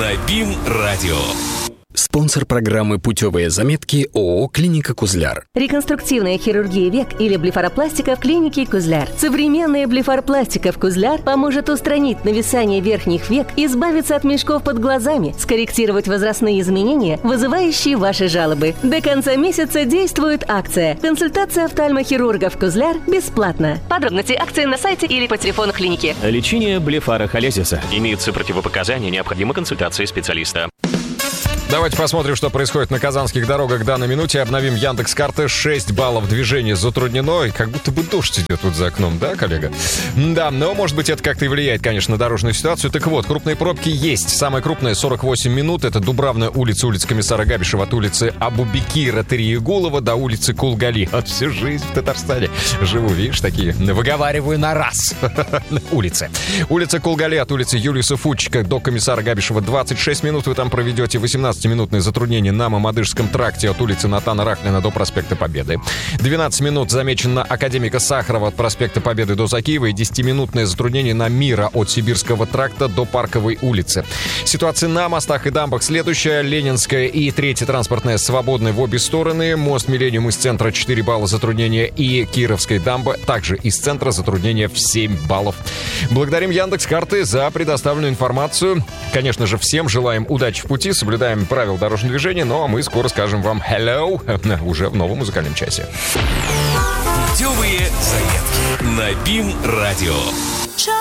на БИМ-радио. Спонсор программы «Путевые заметки» ООО «Клиника Кузляр». Реконструктивная хирургия век или блефаропластика в клинике Кузляр. Современная блефаропластика в Кузляр поможет устранить нависание верхних век, избавиться от мешков под глазами, скорректировать возрастные изменения, вызывающие ваши жалобы. До конца месяца действует акция. Консультация офтальмохирургов Кузляр бесплатно. Подробности акции на сайте или по телефону клиники. Лечение блефарохолезиса. Имеются противопоказания, необходима консультация специалиста. Давайте посмотрим, что происходит на казанских дорогах в данной минуте. Обновим Яндекс.Карты. 6 баллов движения затруднено. И как будто бы дождь идет тут за окном, да, коллега? Да, но, может быть, это как-то и влияет, конечно, на дорожную ситуацию. Так вот, крупные пробки есть. Самая крупная 48 минут. Это Дубравная улица, улица комиссара Габишева от улицы Абубекира Триегулова до улицы Кулгали. Вот всю жизнь в Татарстане живу, видишь, такие. Выговариваю на раз. Улицы. Улица Кулгали от улицы Юлиуса Фудчика до комиссара Габишева 26 минут. Вы там проведете 18-минутное затруднение на Мамадышском тракте от улицы Натана Рахлина до проспекта Победы. 12 минут замечено на Академика Сахарова от проспекта Победы до Закиева и 10-минутное затруднение на Мира от Сибирского тракта до Парковой улицы. Ситуация на мостах и дамбах следующая. Ленинская и 3-я транспортная свободны в обе стороны. Мост Миллениум из центра 4 балла затруднения и Кировская дамба также из центра затруднения в 7 баллов. Благодарим Яндекс.Карты за предоставленную информацию. Конечно же, всем желаем удачи в пути, соблюдаем правила дорожного движения, но мы скоро скажем вам hello уже в новом музыкальном часе. Путевые заметки на БИМ-радио.